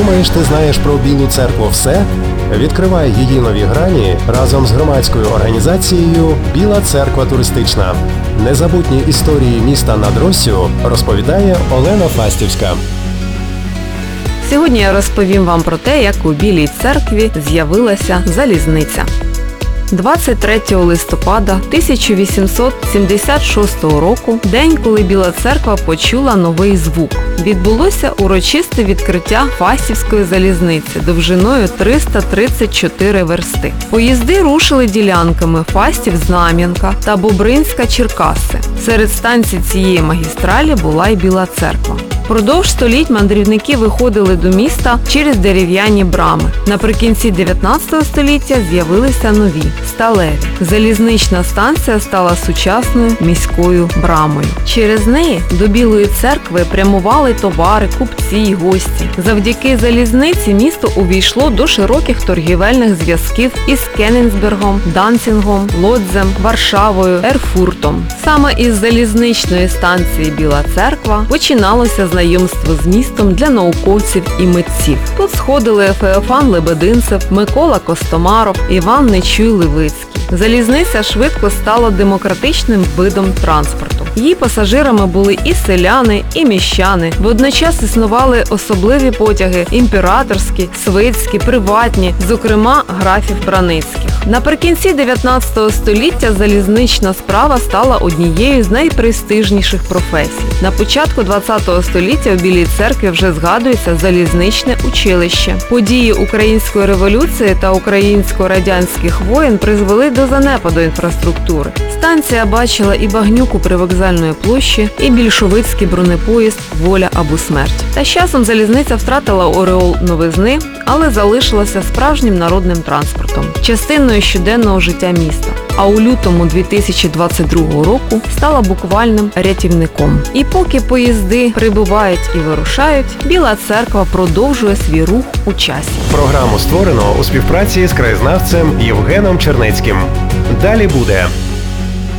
Думаєш, ти знаєш про Білу церкву все? Відкривай її нові грані разом з громадською організацією «Біла церква туристична». Незабутні історії міста над Россю розповідає Олена Фастівська. Сьогодні я розповім вам про те, як у Білій церкві з'явилася залізниця. 23 листопада 1876 року, день, коли Біла церква почула новий звук, відбулося урочисте відкриття Фастівської залізниці довжиною 334 версти. Поїзди рушили ділянками Фастів-Знам'янка та Бобринська-Черкаси. Серед станцій цієї магістралі була й Біла церква. Впродовж століть мандрівники виходили до міста через дерев'яні брами. Наприкінці 19 століття з'явилися нові – сталеві. Залізнична станція стала сучасною міською брамою. Через неї до Білої церкви прямували товари, купці й гості. Завдяки залізниці місто увійшло до широких торгівельних зв'язків із Кенігсбергом, Данцигом, Лодзем, Варшавою, Ерфуртом. Саме із залізничної станції Біла церква починалося знайомство з містом для науковців і митців. Тут сходили Феофан Лебединцев, Микола Костомаров, Іван Нечуй-Левицький. Залізниця швидко стала демократичним видом транспорту. Її пасажирами були і селяни, і міщани. Водночас існували особливі потяги – імператорські, свитські, приватні, зокрема графів Браницьких. Наприкінці 19 століття залізнична справа стала однією з найпрестижніших професій. На початку 20 століття у Білій церкві вже згадується залізничне училище. Події Української революції та українсько-радянських воєн призвели до занепаду інфраструктури. Станція бачила і багнюку привокзальної площі, і більшовицький бронепоїзд «Воля або смерть». Та з часом залізниця втратила ореол новизни, але залишилася справжнім народним транспортом, частиною щоденного життя міста. А у лютому 2022 року стала буквальним рятівником. І поки поїзди прибувають і вирушають, Біла церква продовжує свій рух у часі. Програму створено у співпраці з краєзнавцем Євгеном Чернецьким. Далі буде.